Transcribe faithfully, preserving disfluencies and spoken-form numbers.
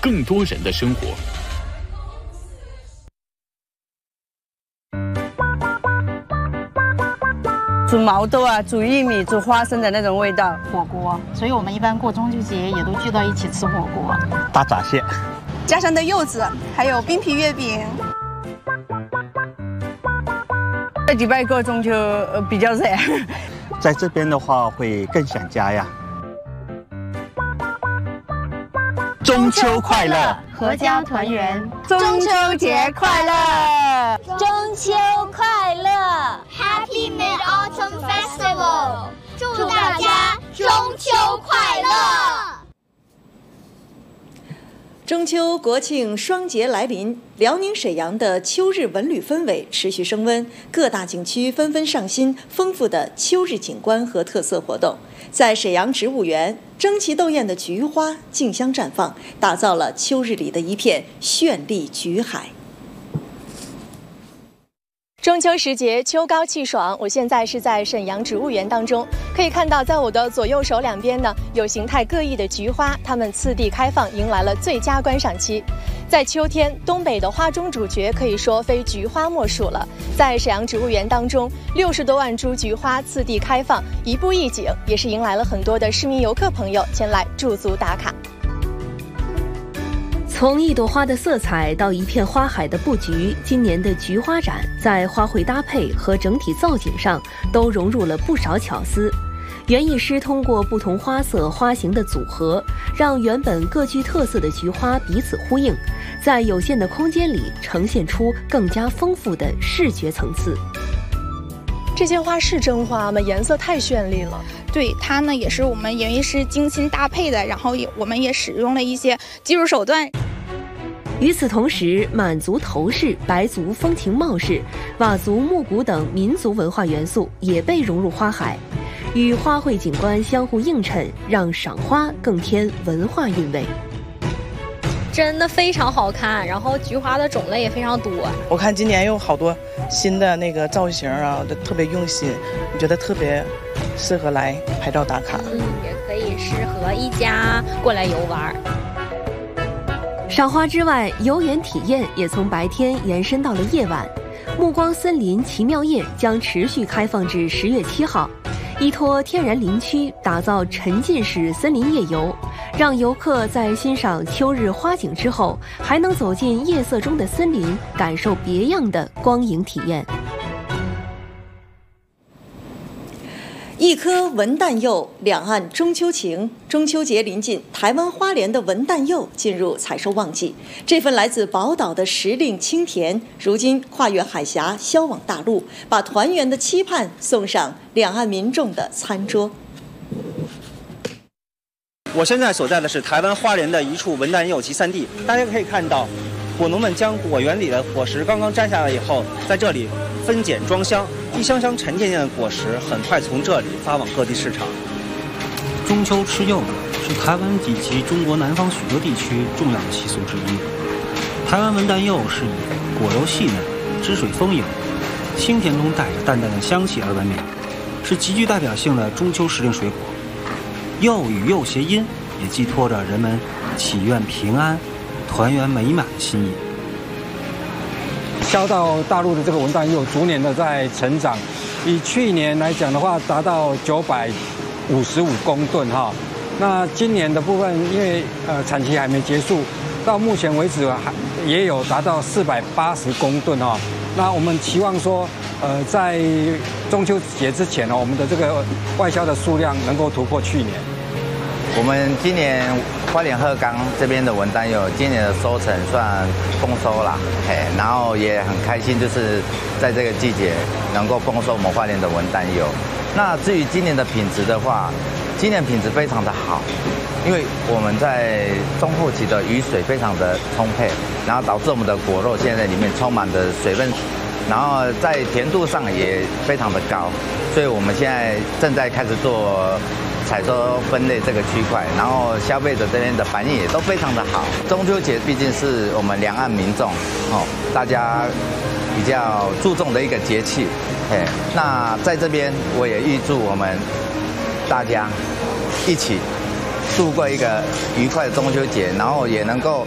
更多人的生活。 煮毛豆啊，煮玉米，煮花生的那种味道。 火锅，所以我们一般过中秋节也都聚到一起吃火锅。 大闸蟹， 家乡的柚子，还有冰皮月饼。 这礼拜过中秋呃比较热， 在这边的话会更想家呀。中秋快乐， 阖家团圆， 中秋节快乐， 中秋快乐 ，Happy Mid-Autumn Festival， 祝大家中秋快乐。 中秋国庆双节来临，辽宁沈阳的秋日文旅氛围持续升温，各大景区纷纷上新丰富的秋日景观和特色活动。在沈阳植物园，争奇斗艳的菊花竞相绽放，打造了秋日里的一片绚丽菊海。 中秋时节，秋高气爽。我现在是在沈阳植物园当中，可以看到，在我的左右手两边呢，有形态各异的菊花，它们次第开放，迎来了最佳观赏期。在秋天，东北的花中主角可以说非菊花莫属了。在沈阳植物园当中，六十多万株菊花次第开放，一步一景，也是迎来了很多的市民游客朋友前来驻足打卡。 从一朵花的色彩到一片花海的布局，今年的菊花展在花卉搭配和整体造景上都融入了不少巧思。园艺师通过不同花色花型的组合，让原本各具特色的菊花彼此呼应，在有限的空间里呈现出更加丰富的视觉层次。 这些花是真花吗？颜色太绚丽了。 对，它呢也是我们园艺师精心搭配的，然后也我们也使用了一些技术手段。 与此同时，满族头饰、白族风情貌式、佤族木鼓等民族文化元素也被融入花海，与花卉景观相互映衬，让赏花更添文化韵味。 真的非常好看，然后菊花的种类也非常多。 我看今年有好多新的那个造型啊，都特别用心，我觉得特别适合来拍照打卡。 嗯，也可以适合一家过来游玩。 赏花之外，游园体验也从白天延伸到了夜晚。目光森林奇妙夜将持续开放至十月七号，依托天然林区打造沉浸式森林夜游，让游客在欣赏秋日花景之后，还能走进夜色中的森林，感受别样的光影体验。 一颗文旦柚，两岸中秋情。中秋节临近，台湾花莲的文旦柚进入采收旺季。这份来自宝岛的时令清甜，如今跨越海峡，销往大陆，把团圆的期盼送上两岸民众的餐桌。 我现在所在的是台湾花莲的一处文旦柚集散地，大家可以看到，果农们将果园里的果实刚刚摘下来以后，在这里分拣装箱，一箱箱沉甸甸的果实很快从这里发往各地市场。 中秋吃柚子是台湾及其中国南方许多地区重要的习俗之一。台湾文旦柚是以果肉细嫩、汁水丰盈、清甜中带着淡淡的香气而闻名，是极具代表性的中秋时令水果。柚与柚谐音，也寄托着人们祈愿平安、团圆美满的心意。 销到大陆的这个文旦柚逐年的在成长，以去年来讲的话，达到九百五十五公吨哈。那今年的部分，因为呃产期还没结束，到目前为止还也有达到四百八十公吨哈。那我们期望说，呃，在中秋节之前呢，我们的这个外销的数量能够突破去年。 我们今年花莲鹤冈这边的文旦柚，今年的收成算丰收啦，嘿，然后也很开心，就是在这个季节能够丰收我们花莲的文旦柚。那至于今年的品质的话，今年品质非常的好，因为我们在中后期的雨水非常的充沛，然后导致我们的果肉现在里面充满的水分，然后在甜度上也非常的高，所以我们现在正在开始做采收分类这个区块，然后消费者这边的反应也都非常的好。中秋节毕竟是我们两岸民众哦，大家比较注重的一个节气，哎，那在这边我也预祝我们大家一起度过一个愉快的中秋节，然后也能够